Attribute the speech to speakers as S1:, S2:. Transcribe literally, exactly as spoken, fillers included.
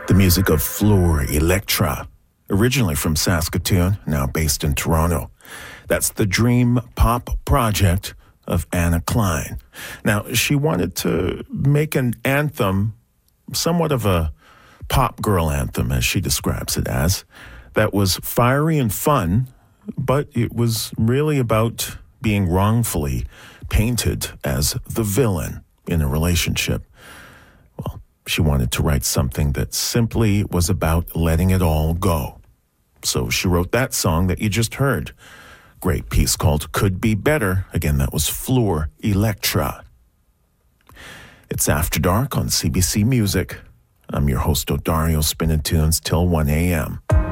S1: The music of Fleur Electra, originally from Saskatoon, now based in Toronto. That's the dream pop project of Anna Klein. Now, she wanted to make an anthem, somewhat of a pop girl anthem, as she describes it as, that was fiery and fun, but it was really about being wrongfully painted as the villain in a relationship. Well, she wanted to write something that simply was about letting it all go. So she wrote that song that you just heard. Great piece called Could Be Better. Again, that was Fleur Electra. It's After Dark on C B C Music. I'm your host, Odario, spinning tunes till one a.m.